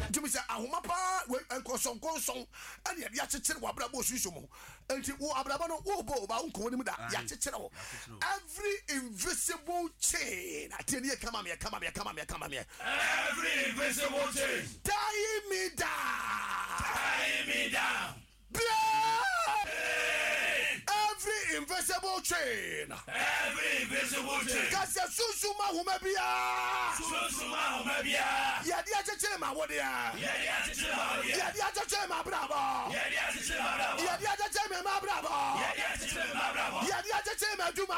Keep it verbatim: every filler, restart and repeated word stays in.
Jimmy say ahoma pa enkoson konson ane ya chechire wa brabo susu mo enti wo abrabo no wo bo ba unko ni mu da ya chechire wo every invisible chain ateni e kama me kama me kama me kama me every invisible chain tie me down tie me down every invisible chain every invisible chain kasi susuma humabia susuma humabia ya dia chechire ma wo dia ya dia chechire ma wo dia ya dia chechire ma brabo ya dia chechire ma brabo ya dia chechire ma brabo ya dia chechire ma brabo ya dia chechire ma juma